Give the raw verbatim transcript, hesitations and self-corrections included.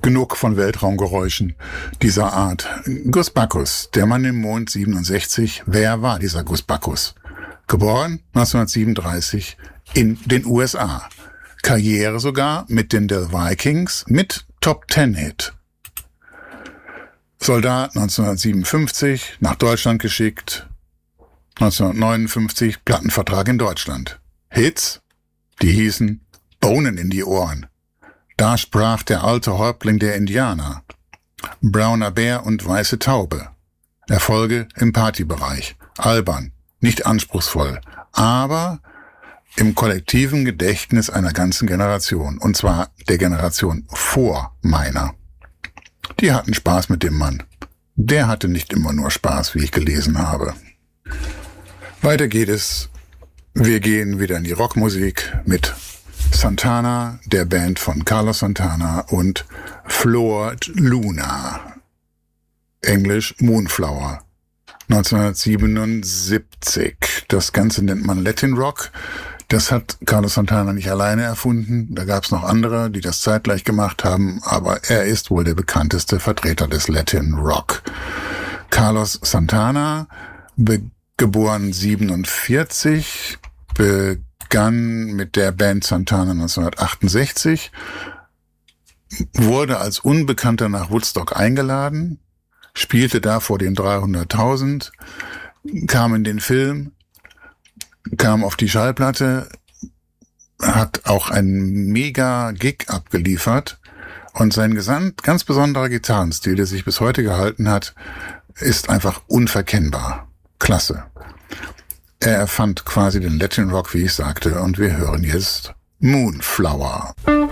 Genug von Weltraumgeräuschen dieser Art. Gus Backus, der Mann im Mond siebenundsechzig. Wer war dieser Gus Backus? Geboren neunzehnhundertsiebenunddreißig in den U S A. Karriere sogar mit den Del Vikings mit Top-Ten-Hit. Soldat neunzehnhundertsiebenundfünfzig, nach Deutschland geschickt. neunzehnhundertneunundfünfzig, Plattenvertrag in Deutschland. Hits, die hießen Bohnen in die Ohren. Da sprach der alte Häuptling der Indianer. Brauner Bär und weiße Taube. Erfolge im Partybereich. Albern, nicht anspruchsvoll, aber im kollektiven Gedächtnis einer ganzen Generation. Und zwar der Generation vor meiner. Die hatten Spaß mit dem Mann. Der hatte nicht immer nur Spaß, wie ich gelesen habe. Weiter geht es. Wir gehen wieder in die Rockmusik mit Santana, der Band von Carlos Santana und Flor Luna, Englisch Moonflower, neunzehnhundertsiebenundsiebzig. Das Ganze nennt man Latin Rock. Das hat Carlos Santana nicht alleine erfunden. Da gab es noch andere, die das zeitgleich gemacht haben, aber er ist wohl der bekannteste Vertreter des Latin Rock. Carlos Santana, be- geboren siebenundvierzig, begann mit der Band Santana neunzehnhundertachtundsechzig, wurde als Unbekannter nach Woodstock eingeladen, spielte da vor den dreihunderttausend, kam in den Film, kam auf die Schallplatte, hat auch einen Mega-Gig abgeliefert und sein gesamt, ganz besonderer Gitarrenstil, der sich bis heute gehalten hat, ist einfach unverkennbar. Klasse. Er erfand quasi den Latin Rock, wie ich sagte, und wir hören jetzt Moonflower.